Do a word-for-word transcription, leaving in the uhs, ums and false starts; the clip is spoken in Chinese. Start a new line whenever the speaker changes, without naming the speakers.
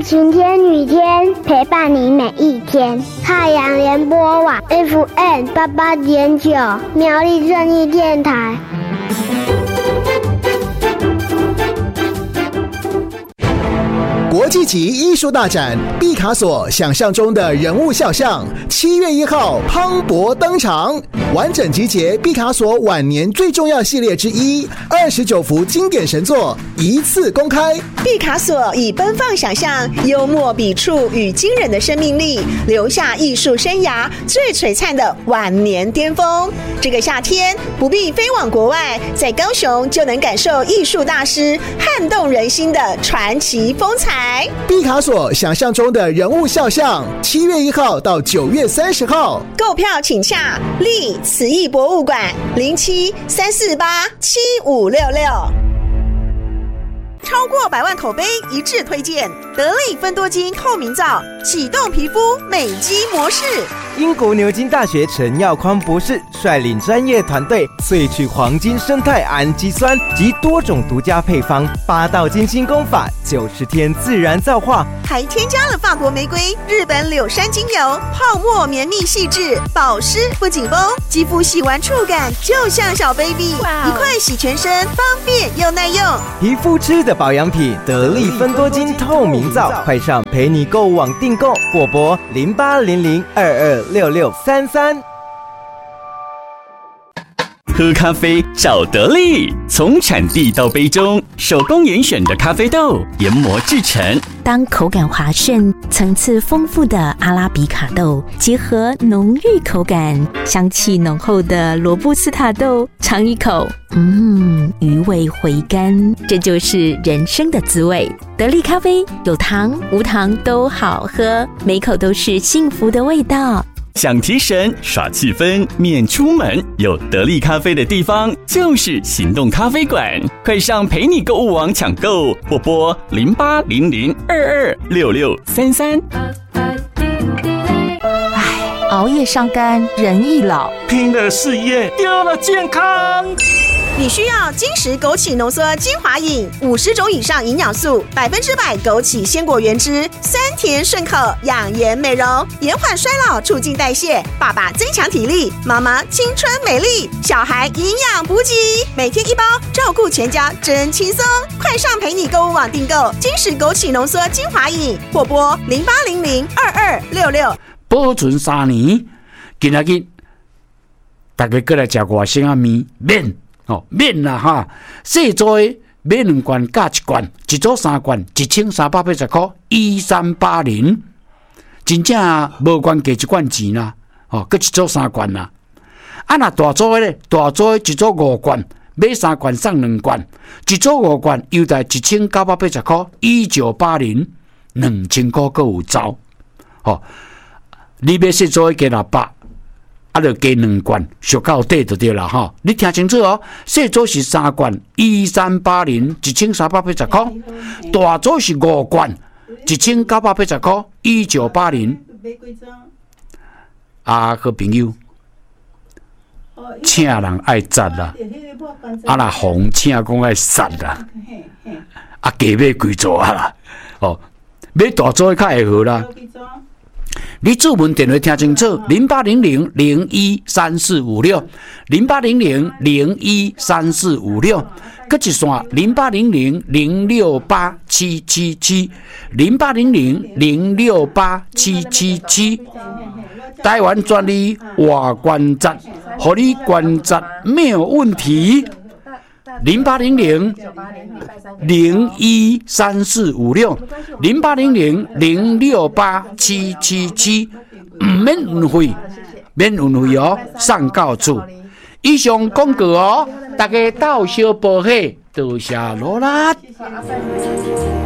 晴天、雨天，陪伴你每一天。太阳联播网 F M 八八点九，苗栗正义电台。
国际级艺术大展毕卡索想象中的人物肖像，七月一号磅礴登场，完整集结毕卡索晚年最重要系列之一，二十九幅经典神作一次公开。
毕卡索以奔放想象、幽默笔触与惊人的生命力，留下艺术生涯最璀璨的晚年巅峰。这个夏天不必飞往国外，在高雄就能感受艺术大师撼动人心的传奇风采。
毕卡索想象中的人物肖像，七月一号到九月三十号，
购票请洽立慈艺博物馆零七三四八七五六六。超过百万口碑一致推荐得力芬多精透明皂，启动皮肤美肌模式。
英国牛津大学陈耀匡博士率领专业团队萃取黄金生态氨基酸及多种独家配方，八道金星功法，九十天自然皂化，
还添加了法国玫瑰、日本柳杉精油，泡沫绵密细致，保湿不紧绷，肌肤洗完触感就像小 baby， 一块洗全身，方便又耐用。
皮肤吃的保养品得力芬多精透明皂，快上陪你购物网订购，或拨零八零零二二六六三三。
喝咖啡找得力，从产地到杯中，手工严选的咖啡豆研磨制成。
当口感滑顺、层次丰富的阿拉比卡豆结合浓郁口感、香气浓厚的罗布斯塔豆，尝一口，嗯，余味回甘，这就是人生的滋味。得力咖啡有糖无糖都好喝，每口都是幸福的味道。
想提神耍气氛免出门，有得力咖啡的地方就是行动咖啡馆，快上陪你购物网抢购，或拨零八零零二二六六三三。
唉，熬夜伤肝人易老，
拼了事业丢了健康。
你需要金石枸杞浓缩精华饮，五十种以上营养素，百分之百枸杞鲜果原汁，酸甜顺口，养颜美容，延缓衰老，促进代谢。爸爸增强体力，妈妈青春美丽，小孩营养补给，每天一包，照顾全家真轻松。快上陪你购物网订购金石枸杞浓缩精华饮，或拨零八零零二二六六。
保存三年，今仔日大家过来吃外省仔面面。哦，面啦哈，细做的买两罐加一罐，一组三罐，一千三百八十块，一三八零，真正无关加一罐钱啦。哦，佮一组三罐啦。啊，那大组的咧，大组的一组五罐，买三罐送两罐，一组五罐优待一千九百八十块，一九八零，两千块佮有走。哦，你买细组的加六百。啊，就加两罐，俗到底就对了哈。你听清楚哦，细组是三罐，一三八零，一千三百八十块；大组是五罐，一千九百八十块，一九八零。啊，好朋友，请人爱赞啦，啊那红请讲爱杀啦，啊加买几组啊啦，哦，买大组较会好啦。你注文电话听清楚，零八零零零一三四五六，零八零零零一三四五六，搁一线零八零零零六八七七七，零八零零零六八七七七，台湾专利外观节，互你观节没有问题。零八零零零一三四五六，零八零零零六八七七七，免运费，免运费哦，送到厝。以上广告哦，大家到小报喜，多谢罗拉。